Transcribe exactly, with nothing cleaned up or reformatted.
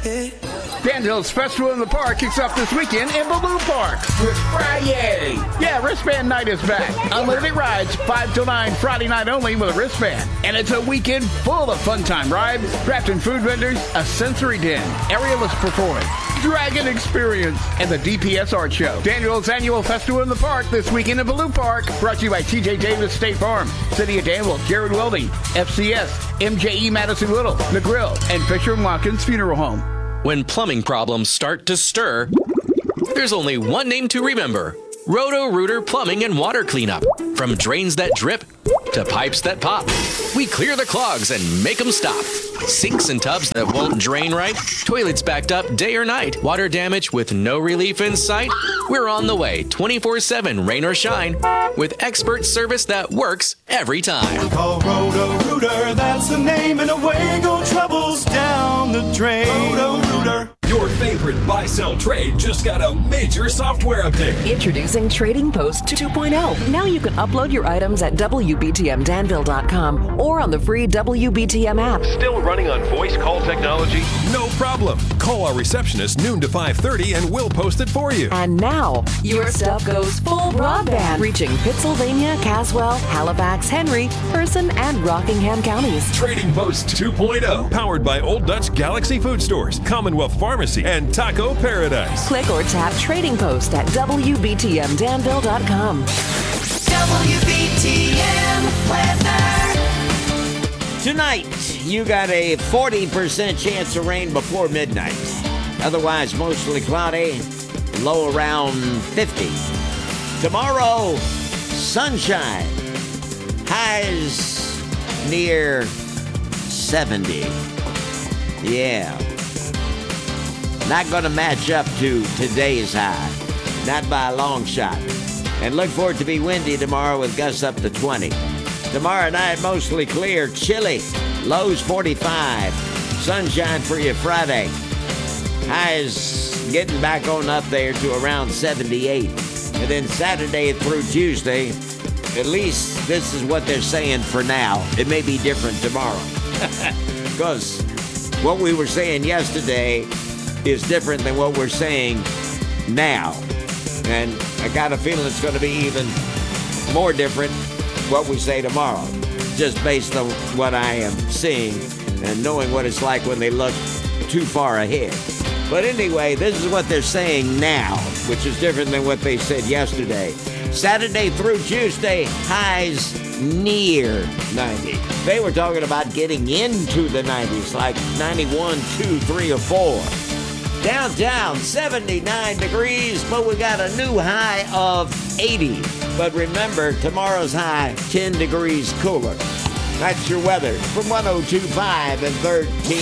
Danville's Festival in the Park kicks off this weekend in Balloon Park. It's Friday. Yeah, Wristband Night is back. Unlimited rides, five till nine, Friday night only with a wristband. And it's a weekend full of fun time rides, crafting food vendors, a sensory den, aerialist performance, Dragon Experience, and the D P S Art Show. Danville's annual Festival in the Park this weekend in Balloon Park. Brought to you by T J Davis State Farm, City of Danville, Jared Welding, F C S, M J E Madison Little, The Grill, and Fisher and Watkins Funeral Home. When plumbing problems start to stir, there's only one name to remember. Roto-Rooter Plumbing and Water Cleanup. From drains that drip to pipes that pop, we clear the clogs and make them stop. Sinks and tubs that won't drain right, toilets backed up day or night, water damage with no relief in sight. We're on the way twenty-four seven, rain or shine, with expert service that works every time. Call Roto-Rooter, that's the name, and away go troubles down the drain. Roto-Rooter. Your favorite buy-sell trade just got a major software update. Introducing Trading Post two point oh. Now you can upload your items at W B T M Danville dot com or on the free W B T M app. Still running on voice call technology? No problem. Call our receptionist noon to five thirty and we'll post it for you. And now, your stuff goes full broadband, reaching Pittsylvania, Caswell, Halifax, Henry, Person, and Rockingham counties. Trading Post two point oh. Powered by Old Dutch Galaxy Food Stores, Commonwealth Pharmacy, and Taco Paradise. Click or tap Trading Post at W B T M Danville dot com. W B T M weather. Tonight, you got a forty percent chance of rain before midnight. Otherwise, mostly cloudy, low around fifty. Tomorrow, sunshine, highs near seventy. Yeah. Not going to match up to today's high. Not by a long shot. And look for it to be windy tomorrow with gusts up to twenty. Tomorrow night, mostly clear, chilly. Lows forty-five. Sunshine for you Friday. Highs getting back on up there to around seventy-eight. And then Saturday through Tuesday, at least this is what they're saying for now. It may be different tomorrow. Because what we were saying yesterday is different than what we're saying now. And I got a feeling it's going to be even more different what we say tomorrow, just based on what I am seeing and knowing what it's like when they look too far ahead. But anyway, this is what they're saying now, which is different than what they said yesterday. Saturday through Tuesday, highs near ninety. They were talking about getting into the nineties, like ninety-one, two, three, or four. Downtown, seventy-nine degrees, but we got a new high of eighty. But remember, tomorrow's high, ten degrees cooler. That's your weather from one oh two point five and thirteen.